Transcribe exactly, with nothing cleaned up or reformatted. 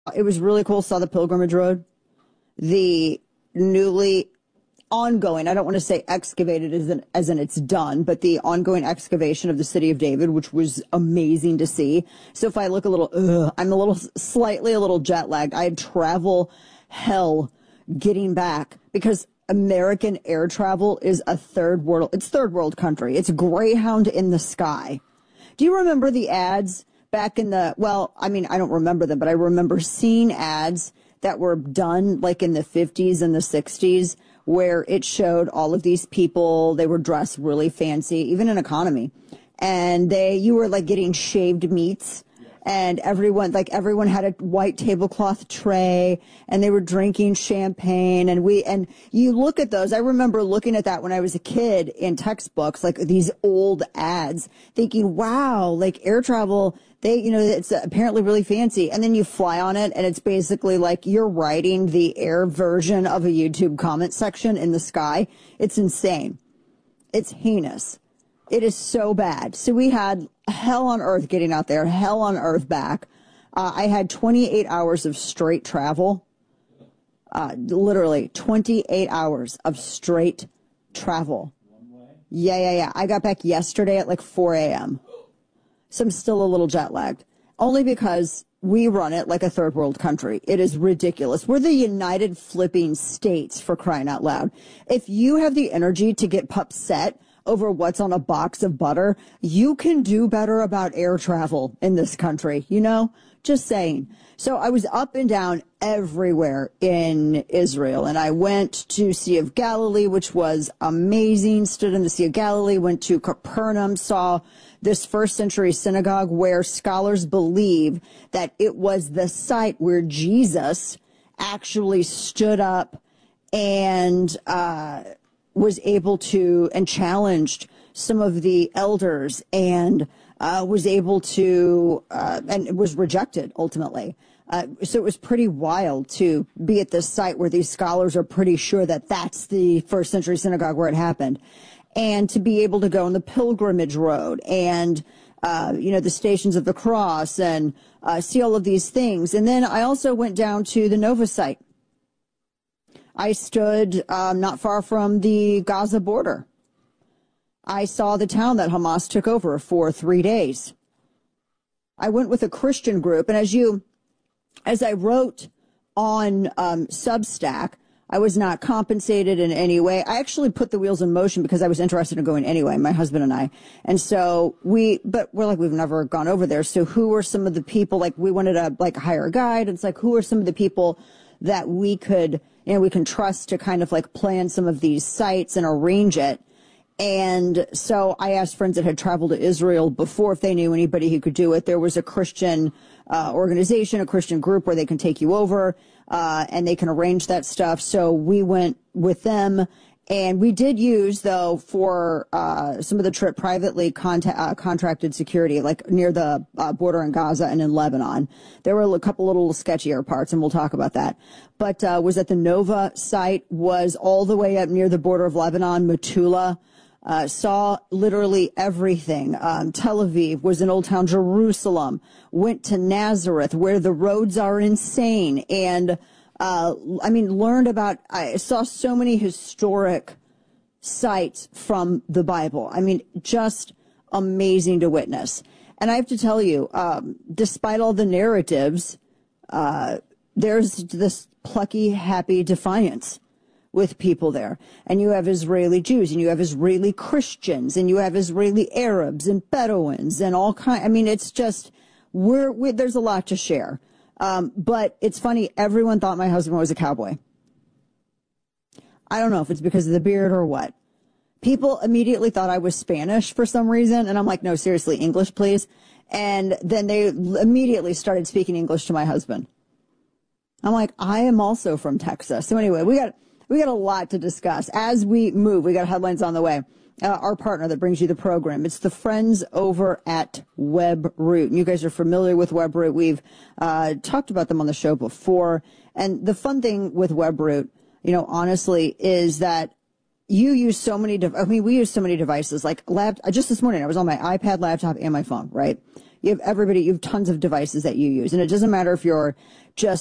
It was really cool. Saw the Pilgrimage Road, the newly ongoing, I don't want to say excavated as in, as in it's done, but the ongoing excavation of the city of David, which was amazing to see. So if I look a little, ugh, I'm a little, slightly a little jet lagged. I had travel hell getting back because American air travel is a third world, it's third world country. It's Greyhound in the sky. Do you remember the ads back in the, well, I mean, I don't remember them, but I remember seeing ads that were done like in the fifties and the sixties where it showed all of these people, they were dressed really fancy, even in economy. And they, you were like getting shaved meats. And everyone, like everyone had a white tablecloth tray and they were drinking champagne. And we, and you look at those. I remember looking at that when I was a kid in textbooks, like these old ads, thinking, wow, like air travel, they, you know, it's apparently really fancy. And then you fly on it and it's basically like you're riding the air version of a YouTube comment section in the sky. It's insane. It's heinous. It is so bad. So we had hell on earth getting out there, hell on earth back. Uh, I had twenty-eight hours of straight travel, uh, literally twenty-eight hours of straight travel. Yeah, yeah, yeah. I got back yesterday at like four a.m. So I'm still a little jet lagged, only because we run it like a third world country. It is ridiculous. We're the United Flipping States, for crying out loud. If you have the energy to get upset over what's on a box of butter, you can do better about air travel in this country, you know? Just saying. So I was up and down everywhere in Israel, and I went to Sea of Galilee, which was amazing, stood in the Sea of Galilee, went to Capernaum, saw this first century synagogue where scholars believe that it was the site where Jesus actually stood up and, uh, was able to and challenged some of the elders and uh, was able to uh, and was rejected ultimately. Uh, so it was pretty wild to be at this site where these scholars are pretty sure that that's the first century synagogue where it happened, and to be able to go on the pilgrimage road and uh, you know, the Stations of the Cross and uh, see all of these things. And then I also went down to the Nova site. I stood um, not far from the Gaza border. I saw the town that Hamas took over for three days. I went with a Christian group, and as you, as I wrote on um, Substack, I was not compensated in any way. I actually put the wheels in motion because I was interested in going anyway, my husband and I. And so we, but we're like, we've never gone over there. So who are some of the people, like we wanted to like hire a guide. It's like, who are some of the people that we could, you know, we can trust to kind of like plan some of these sites and arrange it. And so I asked friends that had traveled to Israel before if they knew anybody who could do it. There was a Christian uh, organization, a Christian group where they can take you over uh, and they can arrange that stuff. So we went with them. And we did use, though, for uh, some of the trip privately contact, uh, contracted security, like near the uh, border in Gaza and in Lebanon. There were a couple little sketchier parts, and we'll talk about that. But uh, was at the Nova site, was all the way up near the border of Lebanon, Metula. Uh, saw literally everything. Um, Tel Aviv, was in Old Town Jerusalem, went to Nazareth, where the roads are insane, and Uh, I mean, learned about, I saw so many historic sites from the Bible. I mean, just amazing to witness. And I have to tell you, um, despite all the narratives, uh, there's this plucky, happy defiance with people there. And you have Israeli Jews, and you have Israeli Christians, and you have Israeli Arabs and Bedouins and all kind. I mean, it's just, we're, we, there's a lot to share. Um, but it's funny, everyone thought my husband was a cowboy. I don't know if it's because of the beard or what. People immediately thought I was Spanish for some reason, and I'm like, no, seriously, English, please. And then they immediately started speaking English to my husband. I'm like, I am also from Texas. So anyway, we got we got a lot to discuss. As we move, we got headlines on the way. Uh, our partner that brings you the program. It's the friends over at WebRoot. And you guys are familiar with WebRoot. We've uh, talked about them on the show before. And the fun thing with WebRoot, you know, honestly, is that you use so many, de- I mean, we use so many devices. Like lap- just this morning, I was on my iPad, laptop, and my phone, right? You have everybody, you have tons of devices that you use. And it doesn't matter if you're just